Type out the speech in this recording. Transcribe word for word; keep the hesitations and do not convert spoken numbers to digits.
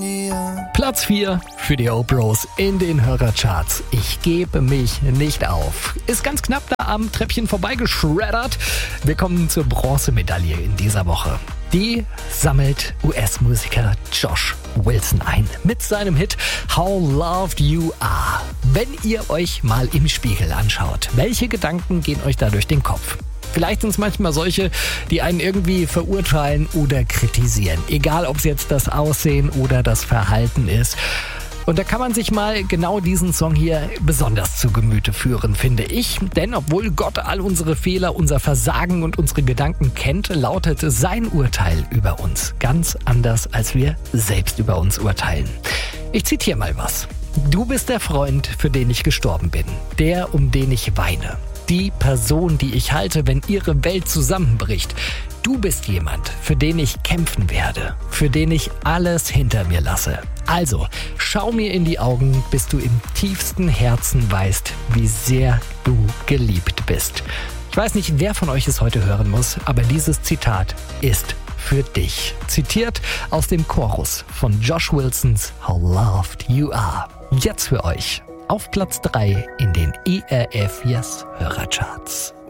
Platz vier für die O-Bros in den Hörercharts. Ich gebe mich nicht auf. Ist ganz knapp da am Treppchen vorbeigeschreddert. Wir kommen zur Bronzemedaille in dieser Woche. Die sammelt U S-Musiker Josh Wilson ein mit seinem Hit How Loved You Are. Wenn ihr euch mal im Spiegel anschaut, welche Gedanken gehen euch da durch den Kopf? Vielleicht sind es manchmal solche, die einen irgendwie verurteilen oder kritisieren. Egal, ob es jetzt das Aussehen oder das Verhalten ist. Und da kann man sich mal genau diesen Song hier besonders zu Gemüte führen, finde ich. Denn obwohl Gott all unsere Fehler, unser Versagen und unsere Gedanken kennt, lautet sein Urteil über uns ganz anders, als wir selbst über uns urteilen. Ich zitiere mal was. Du bist der Freund, für den ich gestorben bin. Der, um den ich weine. Die Person, die ich halte, wenn ihre Welt zusammenbricht. Du bist jemand, für den ich kämpfen werde, für den ich alles hinter mir lasse. Also, schau mir in die Augen, bis du im tiefsten Herzen weißt, wie sehr du geliebt bist. Ich weiß nicht, wer von euch es heute hören muss, aber dieses Zitat ist für dich. Zitiert aus dem Chorus von Josh Wilsons How Loved You Are. Jetzt für euch auf Platz drei in den E R F Yes Hörercharts.